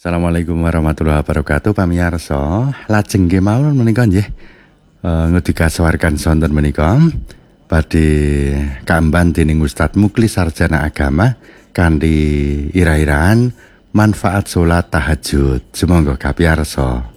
Assalamualaikum warahmatullahi wabarakatuh pamirsa. Lajeng nggih mawon menika nggih ngedikasawarkan sonten menika badhe kamban dening Ustadz Muklis Sarjana Agama kanthi ira-iraan manfaat salat tahajud. Sumangga kapiyarsa.